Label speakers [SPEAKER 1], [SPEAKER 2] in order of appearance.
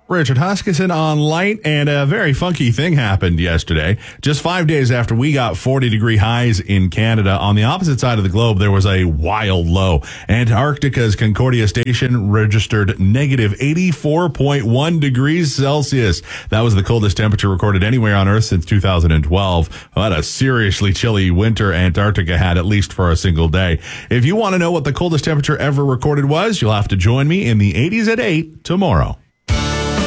[SPEAKER 1] Richard Huskisson on Light, and a very funky thing happened yesterday. Just 5 days after we got 40-degree highs in Canada, on the opposite side of the globe, there was a wild low. Antarctica's Concordia Station registered negative 84.1 degrees Celsius. That was the coldest temperature recorded anywhere on Earth since 2012. What a seriously chilly winter Antarctica had, at least for a single day. If you want to know what the coldest temperature ever recorded was, you'll have to join me in the 80s at 8 tomorrow.